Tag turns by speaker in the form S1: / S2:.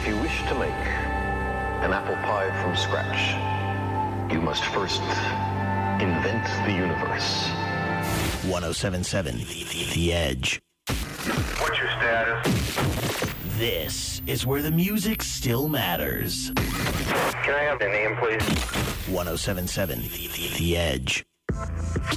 S1: you wish to make an apple pie from scratch, you must first invent the universe.
S2: 107.7 The Edge.
S3: What's your status?
S2: This is where the music still matters.
S3: Can I have the name, please?
S2: 107.7 The Edge.